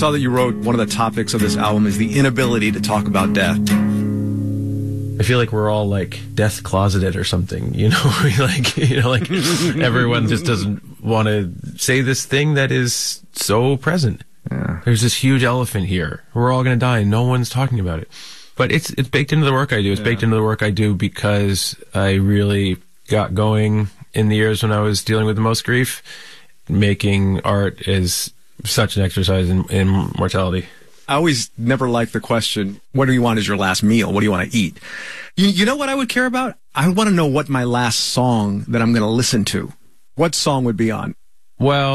saw that you wrote one of the topics of this album is the inability to talk about death. I feel like we're all like death closeted or something, you know, like everyone just doesn't want to say this thing that is so present. Yeah. There's this huge elephant here. We're all going to die and no one's talking about it. But it's baked into the work I do. It's baked into the work I do because I really got going in the years when I was dealing with the most grief. Making art is such an exercise in mortality. I always never liked the question, what do you want as your last meal? What do you want to eat? You know what I would care about? I want to know what my last song that I'm going to listen to. What song would be on? Well,